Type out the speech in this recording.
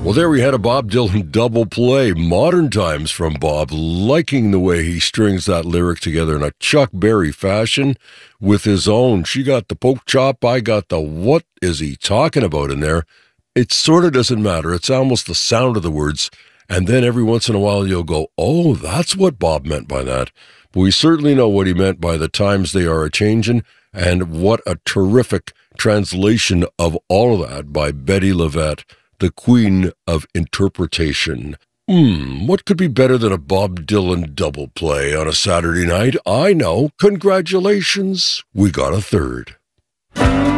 Well, there we had a Bob Dylan double play. Modern times from Bob, liking the way he strings that lyric together in a Chuck Berry fashion with his own. She got the poke chop, I got the what is he talking about in there. It sort of doesn't matter. It's almost the sound of the words. And then every once in a while you'll go, oh, that's what Bob meant by that. But we certainly know what he meant by the times they are a-changin', and what a terrific translation of all of that by Betty LaVette, the queen of interpretation. What could be better than a Bob Dylan double play on a Saturday night? I know. Congratulations. We got a third.